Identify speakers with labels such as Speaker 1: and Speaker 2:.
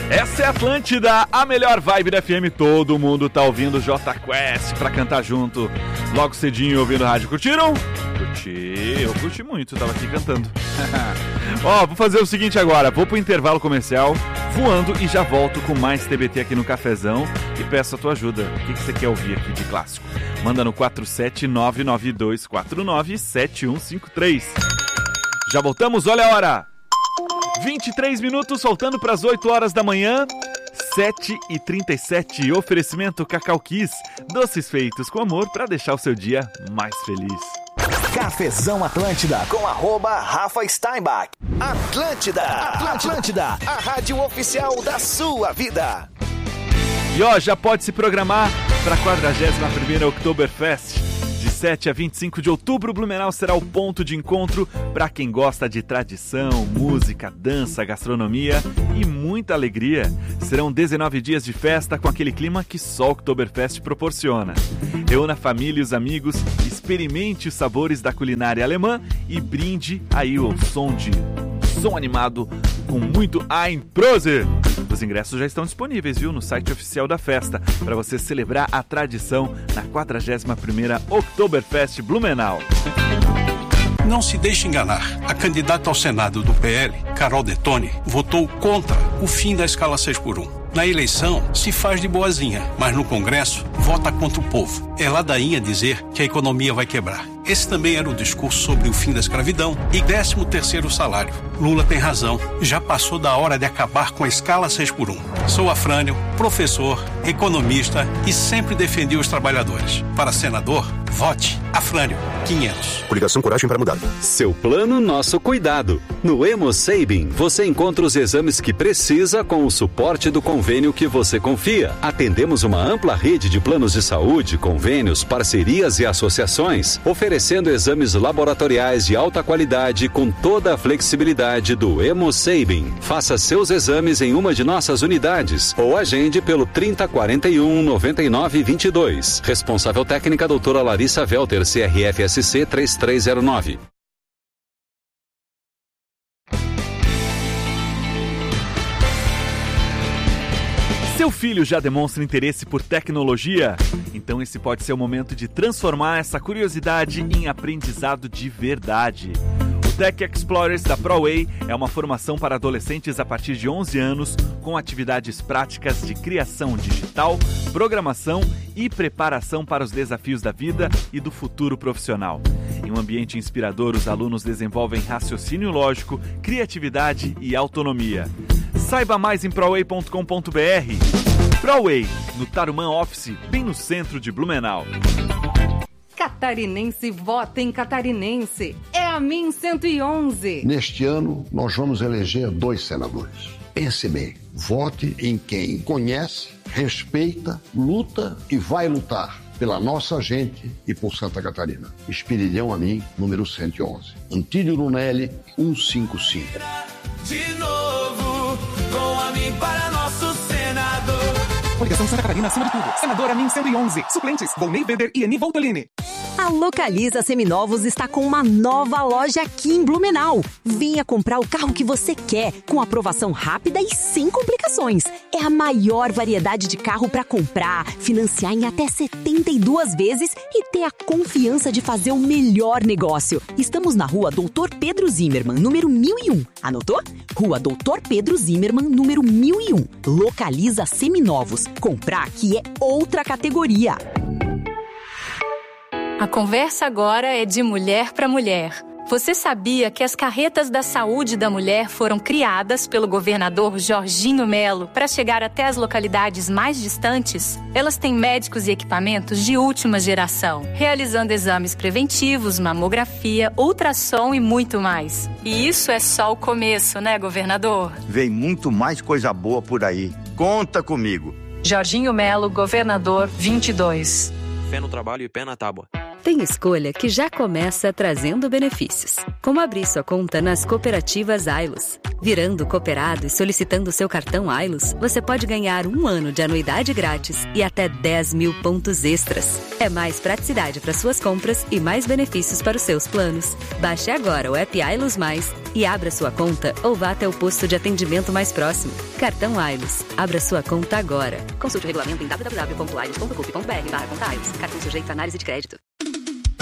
Speaker 1: Essa é a Atlântida, a melhor vibe da FM. Todo mundo tá ouvindo Jota Quest pra cantar junto. Logo cedinho ouvindo rádio. Curtiram? Eu curti muito, tava aqui cantando. Vou fazer o seguinte agora. Vou pro intervalo comercial, voando, e já volto com mais TBT aqui no Cafezão. E peço a tua ajuda. O que você quer ouvir aqui de clássico? Manda no 47992497153. Já voltamos, olha a hora. 23 minutos, faltando para as 8 horas da manhã, 7h37, oferecimento Cacau Kiss, doces feitos com amor para deixar o seu dia mais feliz.
Speaker 2: Cafezão Atlântida, com @Rafa Steinbach. Atlântida, a rádio oficial da sua vida.
Speaker 1: E já pode se programar para a 41ª Oktoberfest. De 7 a 25 de outubro, Blumenau será o ponto de encontro para quem gosta de tradição, música, dança, gastronomia e muita alegria. Serão 19 dias de festa com aquele clima que só o Oktoberfest proporciona. Reúna a família e os amigos, experimente os sabores da culinária alemã e brinde aí o som animado com muito Ein Prosit. Os ingressos já estão disponíveis, viu, no site oficial da festa, para você celebrar a tradição na 41ª Oktoberfest Blumenau.
Speaker 3: Não se deixe enganar. A candidata ao Senado do PL, Carol Detoni, votou contra o fim da escala 6x1. Na eleição, se faz de boazinha, mas no Congresso, vota contra o povo. É ladainha dizer que a economia vai quebrar. Esse também era o discurso sobre o fim da escravidão e 13º salário. Lula tem razão. Já passou da hora de acabar com a escala 6x1. Sou Afrânio, professor, economista e sempre defendi os trabalhadores. Para senador, vote Afrânio 500.
Speaker 4: Coligação Coragem para Mudar.
Speaker 5: Seu plano, nosso cuidado. No Hemosabin, você encontra os exames que precisa com o suporte do convênio que você confia. Atendemos uma ampla rede de planos de saúde, convênios, parcerias e associações, oferecendo exames laboratoriais de alta qualidade com toda a flexibilidade do Hemosabin. Faça seus exames em uma de nossas unidades ou agende pelo 3041 9922. Responsável técnica doutora Larissa Velter, CRFSC 3309.
Speaker 1: Seu filho já demonstra interesse por tecnologia? Então esse pode ser o momento de transformar essa curiosidade em aprendizado de verdade. O Tech Explorers da ProWay é uma formação para adolescentes a partir de 11 anos com atividades práticas de criação digital, programação e preparação para os desafios da vida e do futuro profissional. Em um ambiente inspirador, os alunos desenvolvem raciocínio lógico, criatividade e autonomia. Saiba mais em proway.com.br. ProWay, no Tarumã Office, bem no centro de Blumenau.
Speaker 6: Catarinense vota em Catarinense. É a MIN 111.
Speaker 7: Neste ano, nós vamos eleger 2 senadores. Pense bem, vote em quem conhece, respeita, luta e vai lutar pela nossa gente e por Santa Catarina. Espirilhão a mim, número 111. Antílio Lunelli, 155.
Speaker 8: De novo, com a mim para nosso senador.
Speaker 9: Coligação Santa Catarina acima de tudo. Senadora MIN 111. Suplentes, Volney Weber e Eni Voltolini.
Speaker 10: A Localiza Seminovos está com uma nova loja aqui em Blumenau. Venha comprar o carro que você quer, com aprovação rápida e sem complicações. É a maior variedade de carro para comprar, financiar em até 72 vezes e ter a confiança de fazer o melhor negócio. Estamos na rua Doutor Pedro Zimmermann, número 1001. Anotou? Rua Doutor Pedro Zimmermann, número 1001. Localiza Seminovos. Comprar aqui é outra categoria.
Speaker 11: A conversa agora é de mulher para mulher. Você sabia que as carretas da saúde da mulher foram criadas pelo governador Jorginho Melo para chegar até as localidades mais distantes? Elas têm médicos e equipamentos de última geração, realizando exames preventivos, mamografia, ultrassom e muito mais. E isso é só o começo, né, governador?
Speaker 12: Vem muito mais coisa boa por aí. Conta comigo.
Speaker 11: Jorginho Melo, governador 22.
Speaker 13: Fé no trabalho e pé na tábua.
Speaker 4: Tem escolha que já começa trazendo benefícios, como abrir sua conta nas cooperativas Ailos. Virando cooperado e solicitando seu cartão Ailos, você pode ganhar 1 ano de anuidade grátis e até 10 mil pontos extras. É mais praticidade para suas compras e mais benefícios para os seus planos. Baixe agora o app Ailos Mais e abra sua conta ou vá até o posto de atendimento mais próximo. Cartão Ailos. Abra sua conta agora. Consulte o regulamento em www.ailos.com.br/conta Ailos. Cartão sujeito a análise de crédito.